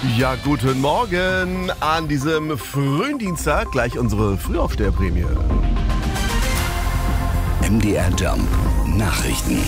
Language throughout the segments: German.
Ja, guten Morgen an diesem frühen Dienstag. Gleich unsere Frühaufsteherprämie. MDR Jump Nachrichten.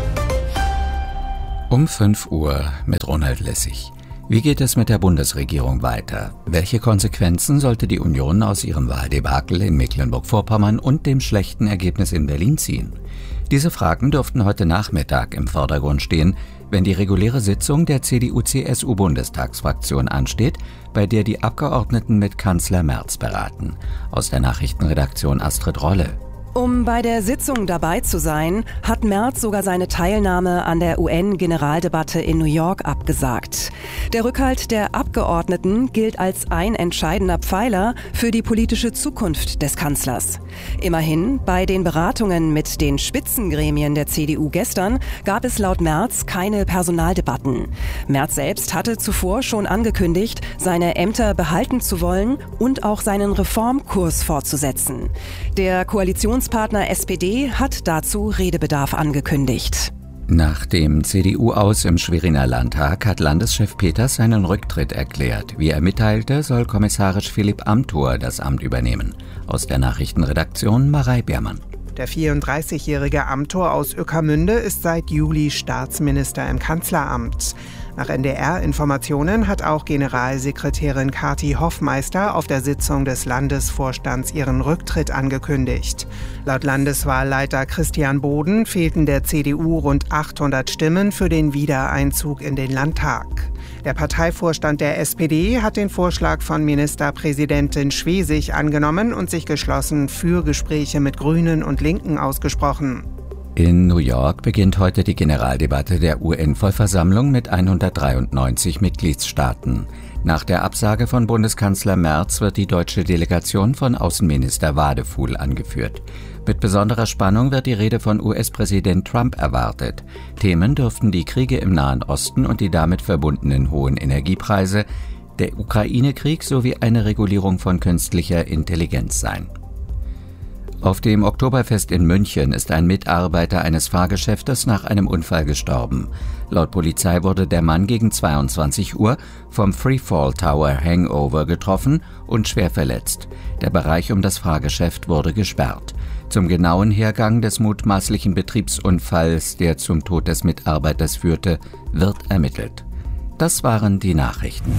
Um 5 Uhr mit Ronald Lessig. Wie geht es mit der Bundesregierung weiter? Welche Konsequenzen sollte die Union aus ihrem Wahldebakel in Mecklenburg-Vorpommern und dem schlechten Ergebnis in Berlin ziehen? Diese Fragen dürften heute Nachmittag im Vordergrund stehen, wenn die reguläre Sitzung der CDU-CSU-Bundestagsfraktion ansteht, bei der die Abgeordneten mit Kanzler Merz beraten. Aus der Nachrichtenredaktion Astrid Rolle. Um bei der Sitzung dabei zu sein, hat Merz sogar seine Teilnahme an der UN-Generaldebatte in New York abgesagt. Der Rückhalt der Abgeordneten gilt als ein entscheidender Pfeiler für die politische Zukunft des Kanzlers. Immerhin, bei den Beratungen mit den Spitzengremien der CDU gestern gab es laut Merz keine Personaldebatten. Merz selbst hatte zuvor schon angekündigt, seine Ämter behalten zu wollen und auch seinen Reformkurs fortzusetzen. Der Koalitionspartner SPD hat dazu Redebedarf angekündigt. Nach dem CDU-Aus im Schweriner Landtag hat Landeschef Peters seinen Rücktritt erklärt. Wie er mitteilte, soll kommissarisch Philipp Amthor das Amt übernehmen. Aus der Nachrichtenredaktion Marei Beermann. Der 34-jährige Amthor aus Ueckermünde ist seit Juli Staatsminister im Kanzleramt. Nach NDR-Informationen hat auch Generalsekretärin Kati Hoffmeister auf der Sitzung des Landesvorstands ihren Rücktritt angekündigt. Laut Landeswahlleiter Christian Boden fehlten der CDU rund 800 Stimmen für den Wiedereinzug in den Landtag. Der Parteivorstand der SPD hat den Vorschlag von Ministerpräsidentin Schwesig angenommen und sich geschlossen für Gespräche mit Grünen und Linken ausgesprochen. In New York beginnt heute die Generaldebatte der UN-Vollversammlung mit 193 Mitgliedstaaten. Nach der Absage von Bundeskanzler Merz wird die deutsche Delegation von Außenminister Wadefuhl angeführt. Mit besonderer Spannung wird die Rede von US-Präsident Trump erwartet. Themen dürften die Kriege im Nahen Osten und die damit verbundenen hohen Energiepreise, der Ukraine-Krieg sowie eine Regulierung von künstlicher Intelligenz sein. Auf dem Oktoberfest in München ist ein Mitarbeiter eines Fahrgeschäftes nach einem Unfall gestorben. Laut Polizei wurde der Mann gegen 22 Uhr vom Freefall Tower Hangover getroffen und schwer verletzt. Der Bereich um das Fahrgeschäft wurde gesperrt. Zum genauen Hergang des mutmaßlichen Betriebsunfalls, der zum Tod des Mitarbeiters führte, wird ermittelt. Das waren die Nachrichten.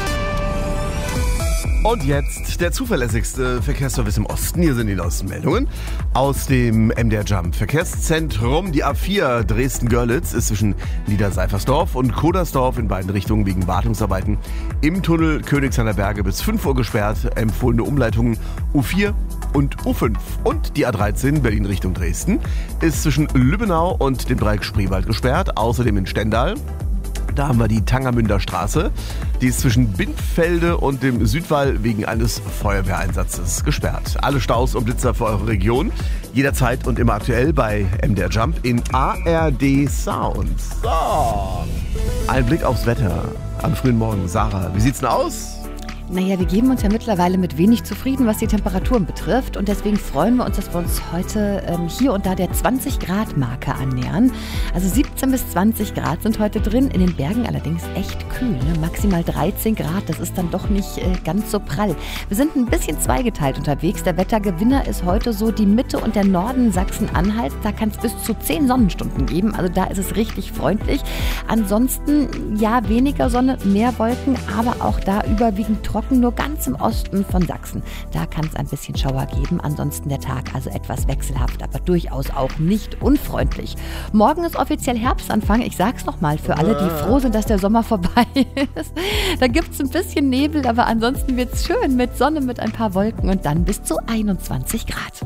Und jetzt der zuverlässigste Verkehrsservice im Osten. Hier sind die neuesten Meldungen aus dem MDR Jump Verkehrszentrum. Die A4 Dresden-Görlitz ist zwischen Niederseifersdorf und Kodersdorf in beiden Richtungen wegen Wartungsarbeiten im Tunnel Königshainer Berge bis 5 Uhr gesperrt. Empfohlene Umleitungen U4 und U5. Und die A13 Berlin Richtung Dresden ist zwischen Lübbenau und dem Dreieck Spreewald gesperrt. Außerdem in Stendal. Da haben wir die Tangermünder Straße. Die ist zwischen Bindfelde und dem Südwall wegen eines Feuerwehreinsatzes gesperrt. Alle Staus und Blitzer für eure Region. Jederzeit und immer aktuell bei MDR Jump in ARD Sound. So. Ein Blick aufs Wetter am frühen Morgen. Sarah, wie sieht's denn aus? Naja, wir geben uns ja mittlerweile mit wenig zufrieden, was die Temperaturen betrifft. Und deswegen freuen wir uns, dass wir uns heute hier und da der 20-Grad-Marke annähern. Also 17 bis 20 Grad sind heute drin. In den Bergen allerdings echt kühl, ne? Maximal 13 Grad. Das ist dann doch nicht ganz so prall. Wir sind ein bisschen zweigeteilt unterwegs. Der Wettergewinner ist heute so die Mitte und der Norden Sachsen-Anhalt. Da kann es bis zu 10 Sonnenstunden geben. Also da ist es richtig freundlich. Ansonsten, ja, weniger Sonne, mehr Wolken, aber auch da überwiegend trocken. Nur ganz im Osten von Sachsen. Da kann es ein bisschen Schauer geben. Ansonsten der Tag also etwas wechselhaft, aber durchaus auch nicht unfreundlich. Morgen ist offiziell Herbstanfang. Ich sag's nochmal für alle, die froh sind, dass der Sommer vorbei ist. Da gibt's ein bisschen Nebel, aber ansonsten wird's schön mit Sonne, mit ein paar Wolken und dann bis zu 21 Grad.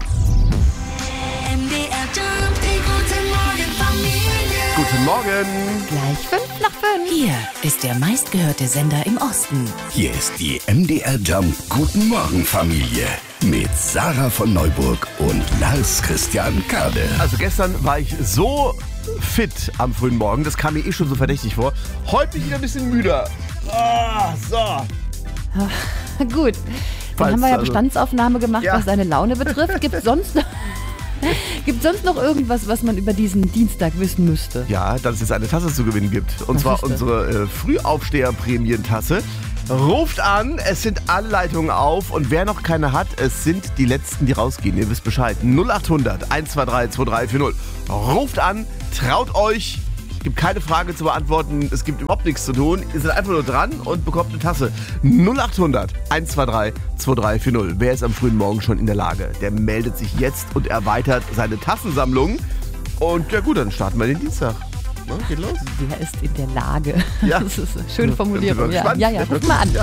Guten Morgen. Gleich 5 nach 5. Hier ist der meistgehörte Sender im Osten. Hier ist die MDR Jump Guten Morgen Familie mit Sarah von Neuburg und Lars Christian Kade. Also gestern war ich so fit am frühen Morgen, das kam mir schon so verdächtig vor. Heute bin ich wieder ein bisschen müder. So. Gut, dann haben wir ja Bestandsaufnahme gemacht, was deine Laune betrifft. Gibt es sonst noch Gibt es sonst noch irgendwas, was man über diesen Dienstag wissen müsste? Ja, dass es jetzt eine Tasse zu gewinnen gibt. Und Was zwar ist das? unsere Frühaufsteher-Prämientasse. Ruft an, es sind alle Leitungen auf und wer noch keine hat, es sind die letzten, die rausgehen. Ihr wisst Bescheid. 0800 123 2340. Ruft an, traut euch. Es gibt keine Frage zu beantworten, es gibt überhaupt nichts zu tun. Ihr seid einfach nur dran und bekommt eine Tasse. 0800 123 2340. Wer ist am frühen Morgen schon in der Lage? Der meldet sich jetzt und erweitert seine Tassensammlung. Und ja gut, dann starten wir den Dienstag. Na, geht los. Wer ist in der Lage? Ja. Das ist eine schöne Formulierung. Bin mal gespannt. Ja, ruf mal an.